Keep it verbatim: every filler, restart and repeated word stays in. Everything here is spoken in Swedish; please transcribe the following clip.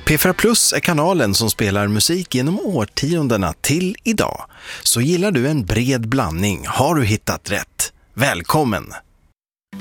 P fyra Plus är kanalen som spelar musik genom årtiondena till idag. Så gillar du en bred blandning har du hittat rätt. Välkommen!